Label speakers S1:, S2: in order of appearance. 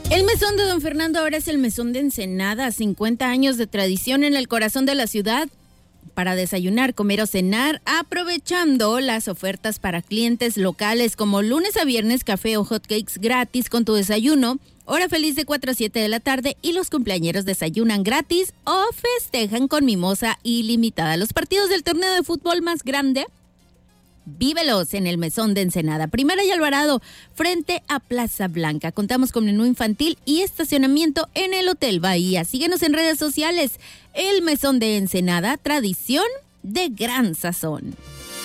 S1: El mesón de Don Fernando ahora es el mesón de Ensenada, 50 años de tradición en el corazón de la ciudad. Para desayunar, comer o cenar, aprovechando las ofertas para clientes locales como lunes a viernes café o hotcakes gratis con tu desayuno, hora feliz de 4 a 7 de la tarde y los cumpleañeros desayunan gratis o festejan con mimosa ilimitada. Los partidos del torneo de fútbol más grande, vívelos en el mesón de Ensenada, Primera y Alvarado, frente a Plaza Blanca. Contamos con menú infantil y estacionamiento en el Hotel Bahía. Síguenos en redes sociales. El mesón de Ensenada, tradición de gran sazón.